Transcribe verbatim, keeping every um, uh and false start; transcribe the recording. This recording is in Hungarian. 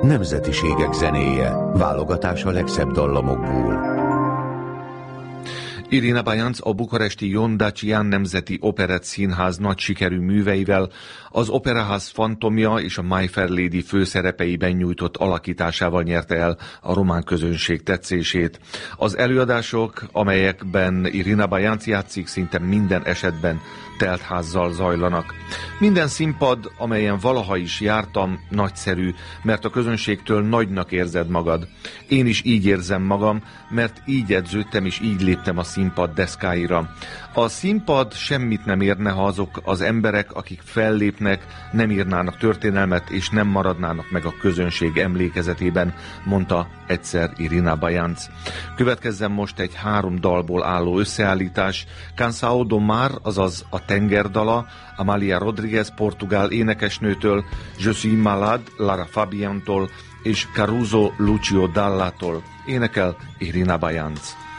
Nemzetiségek zenéje, válogatás a legszebb dallamokból. Irina Bajanc a bukaresti Ion Dacian Nemzeti Operett Színház nagy sikerű műveivel, az Operaház Fantomja és a My Fair Lady főszerepeiben nyújtott alakításával nyerte el a román közönség tetszését. Az előadások, amelyekben Irina Bajanc játszik, szinte minden esetben teltházzal zajlanak. Minden színpad, amelyen valaha is jártam, nagyszerű, mert a közönségtől nagynak érzed magad. Én is így érzem magam, mert így edződtem és így léptem a színpad deszkáira. A színpad semmit nem érne, ha azok az emberek, akik fellépnek, nem írnának történelmet és nem maradnának meg a közönség emlékezetében, mondta egyszer Irina Bajanc. Következzen most egy három dalból álló összeállítás. Cansao do Mar, azaz a tengerdala, Amália Rodriguez portugál énekesnőtől, Je suis malade, Lara Fabiantól és Caruso Lucio Dallától. Énekel Irina Bajanc.